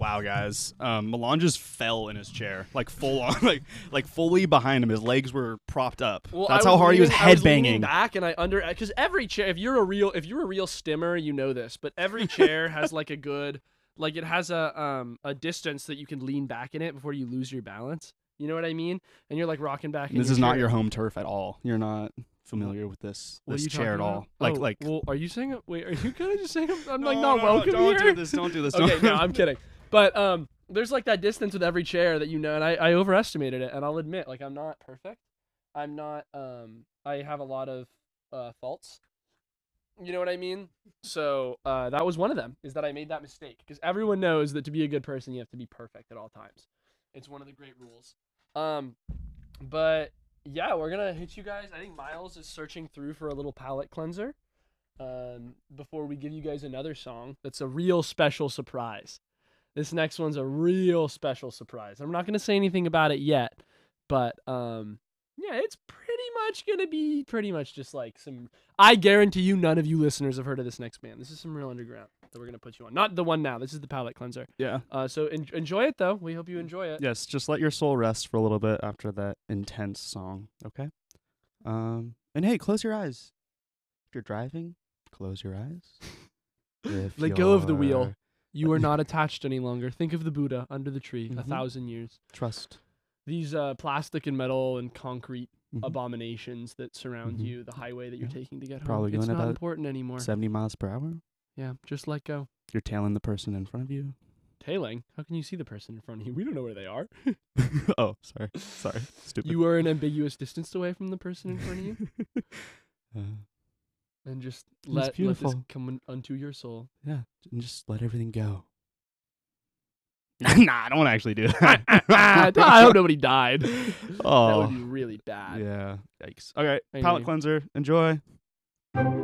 Wow, guys. Milan just fell in his chair, like full on, like fully behind him. His legs were propped up. Well, That's how hard he was I was leaning headbanging. back, and because every chair, if you're a real stimmer, you know this, but every chair has like a good, like it has a distance that you can lean back in it before you lose your balance. You know what I mean? And you're like rocking back. This is not your home turf at all. You're not familiar with this chair at all. Well, are you saying? Wait, are you kind of just saying I'm like No, not welcome don't here? do this. Don't do this. Okay, no, I'm kidding. But there's like that distance with every chair that and I overestimated it, and I'll admit, like I'm not perfect. I'm not. I have a lot of faults. You know what I mean? So that was one of them. Is that I made that mistake because everyone knows that to be a good person, you have to be perfect at all times. It's one of the great rules. But yeah, we're gonna hit you guys. I think Miles is searching through for a little palate cleanser. Before we give you guys another song, that's a real special surprise. This next one's a real special surprise. I'm not gonna say anything about it yet, but yeah, it's gonna be pretty much just like some. I guarantee you, none of you listeners have heard of this next band. This is some real underground that we're gonna put you on. Not the one now. This is the palate cleanser. Yeah. So enjoy it though. We hope you enjoy it. Yes. Just let your soul rest for a little bit after that intense song. Okay. And hey, close your eyes. If you're driving, close your eyes. Let go of the wheel. You are not attached any longer. Think of the Buddha under the tree, 1,000 years. Trust. These plastic and metal and concrete abominations that surround you, the highway that you're taking to get Probably home. It's going not about important anymore. 70 miles per hour. Yeah, just let go. You're tailing the person in front of you. Tailing? How can you see the person in front of you? We don't know where they are. Oh, sorry. Stupid. You are an ambiguous distance away from the person in front of you. And just let this come unto your soul. Yeah, and just let everything go. Nah, I don't want to actually do that. I hope nobody died. Oh, that would be really bad. Yeah. Yikes. Okay, Anyway. palate cleanser. Enjoy.